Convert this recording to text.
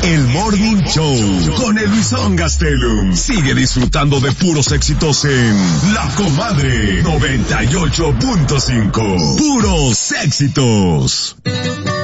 El Morning Show con el Luisón Gastelum. Sigue disfrutando de puros éxitos en La Comadre 98.5. Puros éxitos.